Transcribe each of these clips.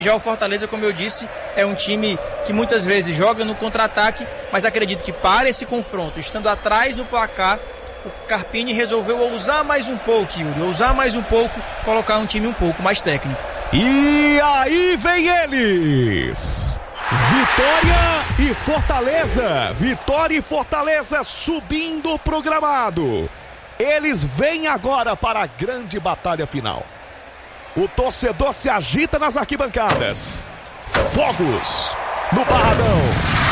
Já o Fortaleza, como eu disse, é um time que muitas vezes joga no contra-ataque, mas acredito que para esse confronto, estando atrás no placar, o Carpini resolveu ousar mais um pouco, Yuri, ousar mais um pouco, colocar um time um pouco mais técnico. E aí vem eles! Vitória e Fortaleza! Vitória e Fortaleza subindo pro gramado. Eles vêm agora para a grande batalha final. O torcedor se agita nas arquibancadas. Fogos no Barradão.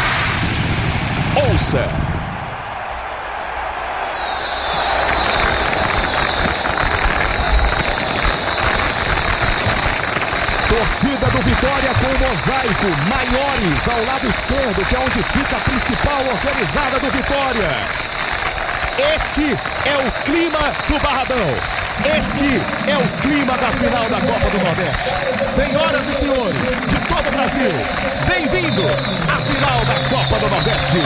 Ouça. Torcida do Vitória com o mosaico maiores ao lado esquerdo, que é onde fica a principal organizada do Vitória. Este é o clima do Barradão. Este é o clima da final da Copa do Nordeste. Senhoras e senhores de todo o Brasil, bem-vindos à final da Copa do Nordeste.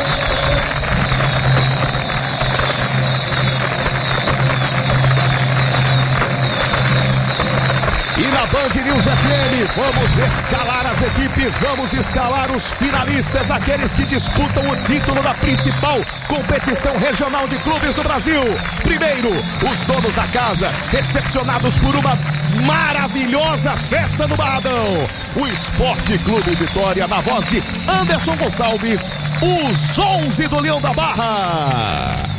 E na Band News FM, vamos escalar as equipes, vamos escalar os finalistas, aqueles que disputam o título da principal competição regional de clubes do Brasil. Primeiro, os donos da casa, recepcionados por uma maravilhosa festa no Barradão. O Esporte Clube Vitória, na voz de Anderson Gonçalves, os 11 do Leão da Barra.